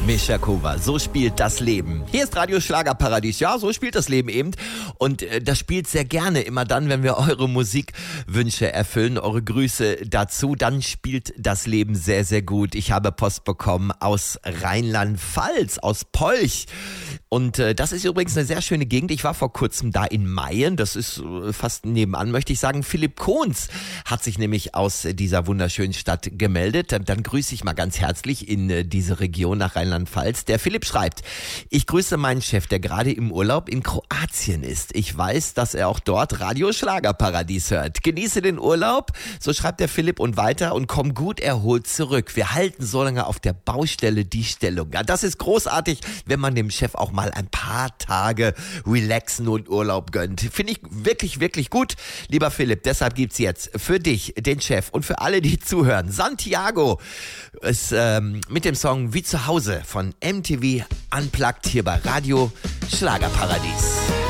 Meshakova, so spielt das Leben. Hier ist Radio Schlagerparadies. Ja, so spielt das Leben eben. Und das spielt sehr gerne. Immer dann, wenn wir eure Musikwünsche erfüllen, eure Grüße dazu, dann spielt das Leben sehr, sehr gut. Ich habe Post bekommen aus Rheinland-Pfalz, aus Polch. Und das ist übrigens eine sehr schöne Gegend. Ich war vor kurzem da in Mayen. Das ist fast nebenan, möchte ich sagen. Philipp Kohns hat sich nämlich aus dieser wunderschönen Stadt gemeldet. Dann grüße ich mal ganz herzlich in diese Region nach Rheinland-Pfalz. Der Philipp schreibt: Ich grüße meinen Chef, der gerade im Urlaub in Kroatien ist. Ich weiß, dass er auch dort Radio Schlagerparadies hört. Genieße den Urlaub, so schreibt der Philipp, und weiter, und komm gut erholt zurück. Wir halten so lange auf der Baustelle die Stellung. Ja, das ist großartig, wenn man dem Chef auch mal ein paar Tage relaxen und Urlaub gönnt. Finde ich wirklich, wirklich gut, lieber Philipp. Deshalb gibt's jetzt für dich, den Chef, und für alle, die zuhören, Santiago ist mit dem Song Wie zu Hause von MTV Unplugged hier bei Radio Schlagerparadies.